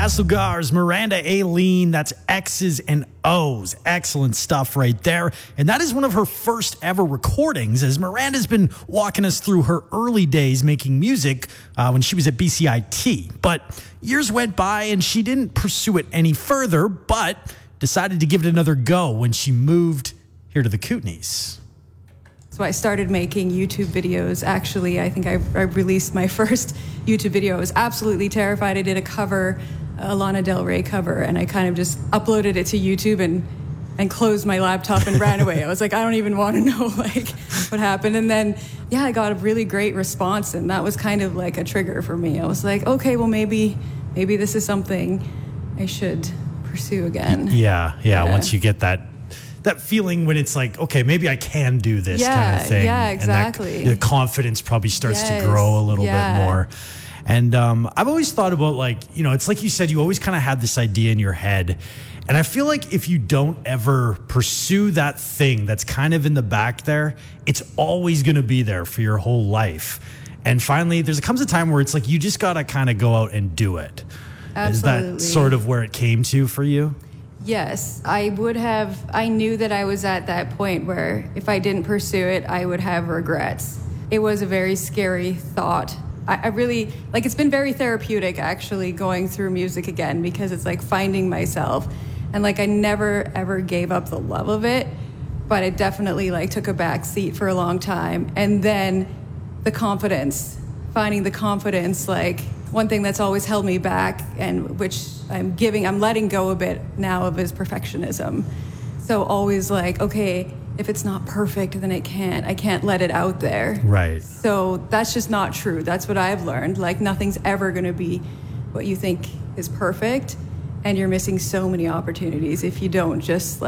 Castlegar's Miranda Aileen. That's X's and O's. Excellent stuff right there. And that is one of her first ever recordings, as Miranda's been walking us through her early days making music when she was at BCIT. But years went by and she didn't pursue it any further, but decided to give it another go when she moved here to the Kootenays. So I started making YouTube videos. Actually, I think I released my first YouTube video. I was absolutely terrified. I did a cover, a Lana Del Rey cover, and I kind of just uploaded it to YouTube and closed my laptop and ran away. I was like, I don't even want to know what happened. And then, yeah, I got a really great response, and that was kind of like a trigger for me. I was like, okay, well, maybe this is something I should pursue again. Yeah. Once you get that feeling when it's like, okay, maybe I can do this kind of thing. Yeah, exactly. And the confidence probably starts to grow a little bit more. And I've always thought about, like, it's like you said, you always kind of had this idea in your head. And I feel like if you don't ever pursue that thing that's kind of in the back there, it's always going to be there for your whole life. And finally, comes a time where it's like, you just got to kind of go out and do it. Absolutely. Is that sort of where it came to for you? Yes, I knew that I was at that point where if I didn't pursue it, I would have regrets. It was a very scary thought. I really, it's been very therapeutic actually going through music again, because it's like finding myself. And I never ever gave up the love of it, but it definitely took a back seat for a long time. And then the confidence, finding the confidence, one thing that's always held me back, and which I'm letting go a bit now of, is perfectionism. So always okay, if it's not perfect, then I can't let it out there. Right. So that's just not true. That's what I've learned. Nothing's ever going to be what you think is perfect, and you're missing so many opportunities if you don't just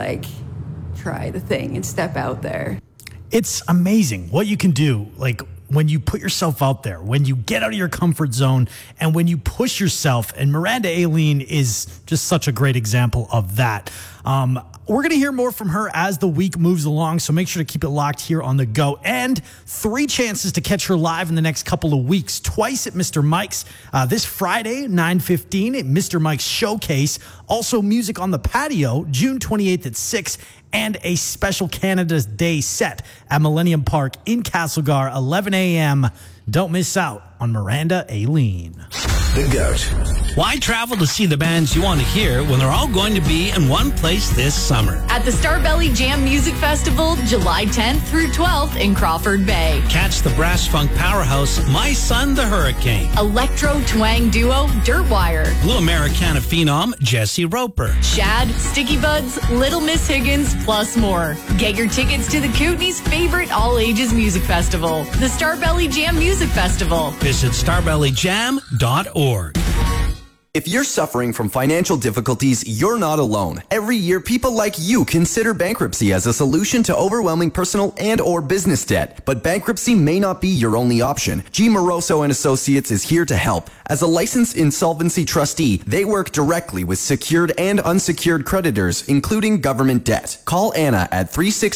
try the thing and step out there. It's amazing what you can do. When you put yourself out there, when you get out of your comfort zone, and when you push yourself. And Miranda Aileen is just such a great example of that. We're going to hear more from her as the week moves along, so make sure to keep it locked here on The Go. And 3 chances to catch her live in the next couple of weeks. Twice at Mr. Mike's this Friday, 9:15 at Mr. Mike's Showcase. Also Music on the Patio, June 28th at 6. And a special Canada's Day set at Millennium Park in Castlegar, 11 a.m. Don't miss out on Miranda Aileen. The Goat. Why travel to see the bands you want to hear when they're all going to be in one place this summer? At the Starbelly Jam Music Festival, July 10th through 12th in Crawford Bay. Catch the brass funk powerhouse My Son the Hurricane. Electro twang duo Dirtwire. Blue Americana phenom Jesse Roper. Shad, Sticky Buds, Little Miss Higgins, plus more. Get your tickets to the Kootenays' favorite all-ages music festival, the Starbelly Jam Music Festival. Visit starbellyjam.org. If you're suffering from financial difficulties, you're not alone. Every year, people like you consider bankruptcy as a solution to overwhelming personal and or business debt. But bankruptcy may not be your only option. G. Moroso and Associates is here to help. As a licensed insolvency trustee, they work directly with secured and unsecured creditors, including government debt. Call Anna at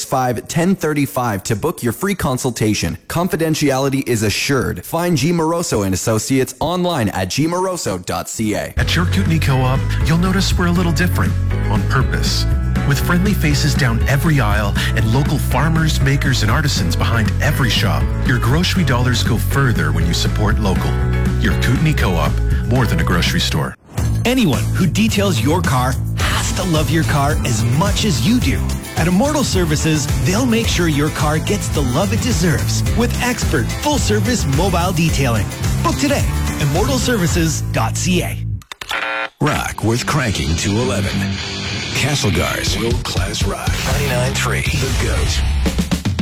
365-1035 to book your free consultation. Confidentiality is assured. Find G. Moroso and Associates online at gmoroso.ca. At your Kootenay Co-op, you'll notice we're a little different, on purpose. With friendly faces down every aisle and local farmers, makers, and artisans behind every shop, your grocery dollars go further when you support local. Your Kootenay Co-op, more than a grocery store. Anyone who details your car has to love your car as much as you do. At Immortal Services, they'll make sure your car gets the love it deserves with expert full-service mobile detailing. Book today, immortalservices.ca. Rock worth cranking to 11. Castlegar's world-class rock. 99.3 The Goat.